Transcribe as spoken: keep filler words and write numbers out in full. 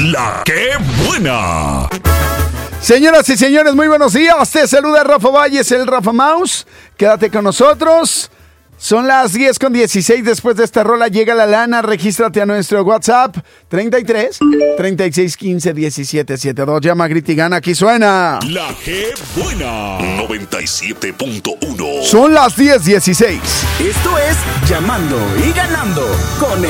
La que buena. Señoras y señores, muy buenos días. Te saluda Rafa Valles, el Rafa Mouse. Quédate con nosotros. Son las diez con dieciséis. Después de esta rola llega la lana. Regístrate a nuestro WhatsApp treinta y tres, treinta y seis, quince, diecisiete, setenta y dos. Llama, grita y gana. Aquí suena La que buena. noventa y siete punto uno. Son las diez dieciséis. Esto es Llamando y Ganando con